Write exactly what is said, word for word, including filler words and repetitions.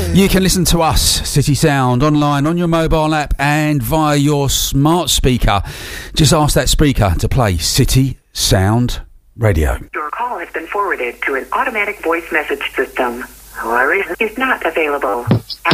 You can listen to us, City Sound, online, on your mobile app and via your smart speaker. Just ask that speaker to play City Sound Radio. Your call has been forwarded to an automatic voice message system. However, is not available.